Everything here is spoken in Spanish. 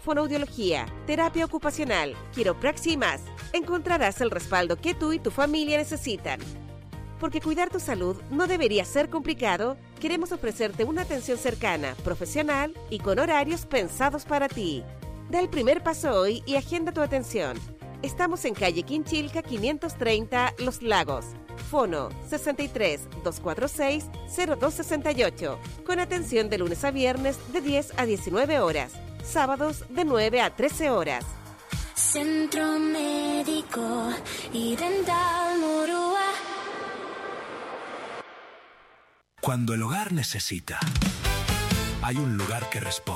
fonoaudiología, terapia ocupacional, quiropraxia y más. Encontrarás el respaldo que tú y tu familia necesitan. Porque cuidar tu salud no debería ser complicado, queremos ofrecerte una atención cercana, profesional y con horarios pensados para ti. Da el primer paso hoy y agenda tu atención. Estamos en calle Quinchilca 530 Los Lagos. Fono 63 246 0268. Con atención de lunes a viernes de 10 a 19 horas. Sábados de 9 a 13 horas. Centro Médico y Dental Murúa. Cuando el hogar necesita, hay un lugar que responde.